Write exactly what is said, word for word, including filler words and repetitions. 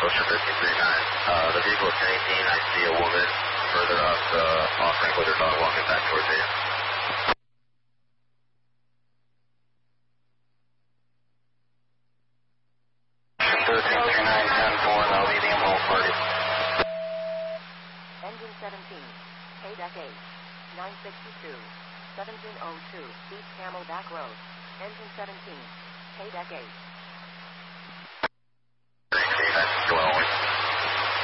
Ocean thirteen thirty-nine. Uh, the vehicle is ten eighteen. I see a woman further up the off-ramp with her dog walking back towards me. Ocean thirteen thirty-nine, ten four, now leaving home party. Engine seventeen, K-Deck eight, nine sixty-two, seventeen oh two, East Camelback Road. Engine seventeen, K-Deck eight.